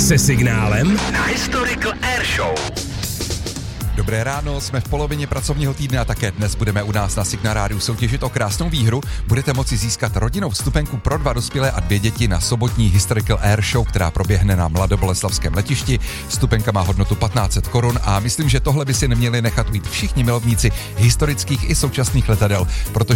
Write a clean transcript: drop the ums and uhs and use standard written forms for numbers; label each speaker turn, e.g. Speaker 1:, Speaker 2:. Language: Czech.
Speaker 1: Se Signálem
Speaker 2: na Historical Air Show.
Speaker 3: Dobré ráno, jsme v polovině pracovního týdne a také dnes budeme u nás na Signál Rádiu soutěžit o krásnou výhru. Budete moci získat rodinnou vstupenku pro 2 dospělé a 2 děti na sobotní Historical Air Show, která proběhne na Mladoboleslavském letišti. Vstupenka má hodnotu 1500 korun a myslím, že tohle by si neměli nechat ujít všichni milovníci historických i současných letadel, protože